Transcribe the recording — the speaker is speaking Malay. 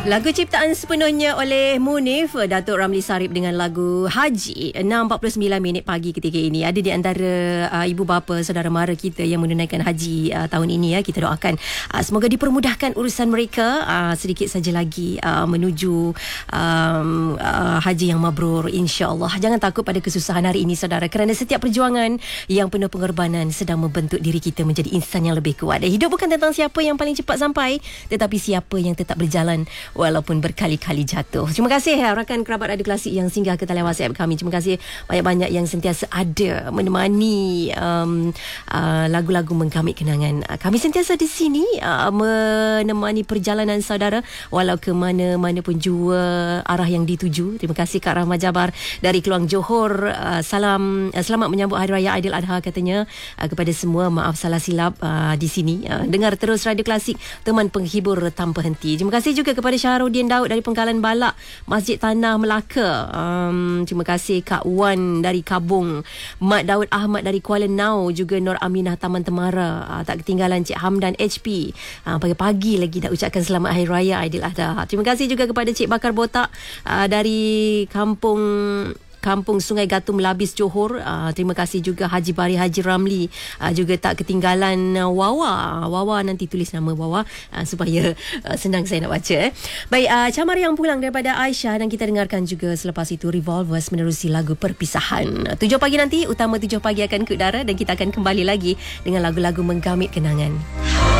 Lagu ciptaan sepenuhnya oleh Munif, Datuk Ramli Sarip dengan lagu Haji. 6.49 pagi ketika ini. Ada di antara ibu bapa, saudara mara kita yang menunaikan haji tahun ini. Kita doakan semoga dipermudahkan urusan mereka sedikit saja lagi menuju haji yang mabrur, insya-Allah. Jangan takut pada kesusahan hari ini, saudara, kerana setiap perjuangan yang penuh pengorbanan sedang membentuk diri kita menjadi insan yang lebih kuat. Dan hidup bukan tentang siapa yang paling cepat sampai, tetapi siapa yang tetap berjalan walaupun berkali-kali jatuh. Terima kasih rakan kerabat Radio Klasik yang singgah ke talian WhatsApp kami. Terima kasih banyak-banyak yang sentiasa ada menemani lagu-lagu menggamit kenangan. Kami sentiasa di sini menemani perjalanan saudara walau ke mana-mana pun jua arah yang dituju. Terima kasih Kak Rahmat Jabar dari Keluang Johor. Selamat menyambut Hari Raya Aidiladha katanya kepada semua. Maaf salah silap di sini. Dengar terus Radio Klasik, teman penghibur tanpa henti. Terima kasih juga kepada Syahrudin Daud dari Penggalan Balak, Masjid Tanah Melaka. Terima kasih Kak Wan dari Kabung, Mat Daud Ahmad dari Kuala Nau, juga Nur Aminah Taman Temara. Tak ketinggalan Cik Hamdan HP. Pagi-pagi lagi nak ucapkan selamat Hari Raya Aidiladha. Terima kasih juga kepada Cik Bakar Botak dari Kampung Sungai Gatu Melabis Johor. Terima kasih juga Haji Bari Haji Ramli. Juga tak ketinggalan Wawa nanti tulis nama Wawa supaya senang saya nak baca. Baik, camar yang pulang daripada Aisyah, dan kita dengarkan juga selepas itu Revolvers menerusi lagu Perpisahan. 7 pagi nanti, Utama 7 pagi akan ke udara dan kita akan kembali lagi dengan lagu-lagu menggamit kenangan.